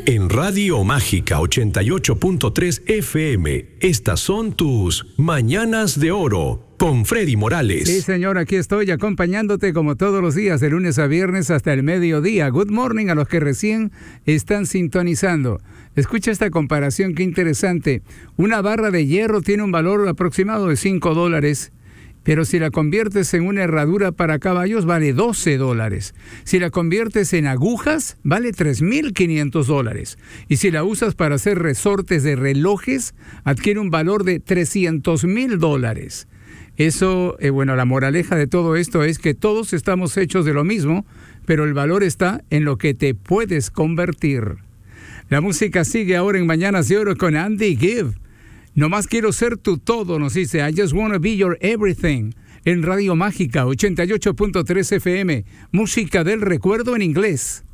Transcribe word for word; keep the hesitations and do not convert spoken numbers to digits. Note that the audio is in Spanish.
En Radio Mágica ochenta y ocho punto tres F M, estas son tus Mañanas de Oro con Freddy Morales. Sí, señor, aquí estoy acompañándote como todos los días, de lunes a viernes hasta el mediodía. Good morning a los que recién están sintonizando. Escucha esta comparación, qué interesante. Una barra de hierro tiene un valor aproximado de cinco dólares. Pero si la conviertes en una herradura para caballos, vale doce dólares. Si la conviertes en agujas, vale tres mil quinientos dólares. Y si la usas para hacer resortes de relojes, adquiere un valor de trescientos mil dólares. Eso, eh, bueno, la moraleja de todo esto es que todos estamos hechos de lo mismo, pero el valor está en lo que te puedes convertir. La música sigue ahora en Mañanas de Oro con Andy Gibb. Nomás quiero ser tu todo, nos dice I just wanna be your everything. En Radio Mágica ochenta y ocho punto tres F M, música del recuerdo en inglés.